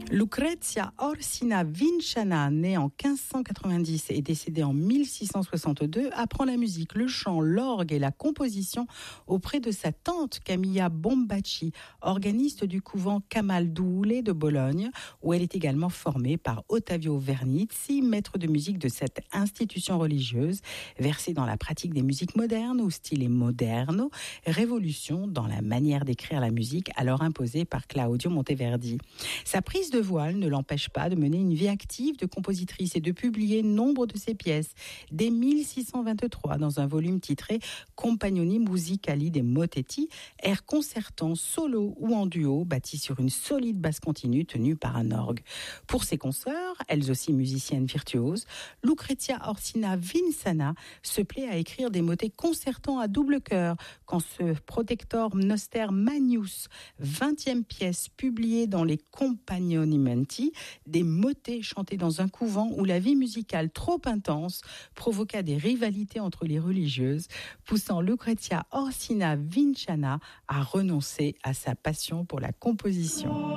Lucrezia Orsina Vinciana, née en 1590 et décédée en 1662, apprend la musique, le chant, l'orgue et la composition auprès de sa tante Camilla Bombacci, organiste du couvent Camaldule de Bologne, où elle est également formée par Ottavio Vernizzi, maître de musique de cette institution religieuse, versée dans la pratique des musiques modernes au style moderno, révolution dans la manière d'écrire la musique alors imposée par Claudio Monteverdi. Sa prise de voile ne l'empêche pas de mener une vie active de compositrice et de publier nombre de ses pièces. Dès 1623, dans un volume titré Compagnoni Musicali dei Motetti, airs concertants, solo ou en duo, bâtis sur une solide basse continue tenue par un orgue. Pour ses consoeurs, elles aussi musiciennes virtuoses, Lucrezia Orsina Vinciana se plaît à écrire des motets concertants à double chœur, quand ce Protector Noster Magnus, 20e pièce publiée dans les Compagnonimenti, des motets chantés dans un couvent où la vie musicale trop intense provoqua des rivalités entre les religieuses, poussant Lucrezia Orsina Vinciana à renoncer à sa passion pour la composition.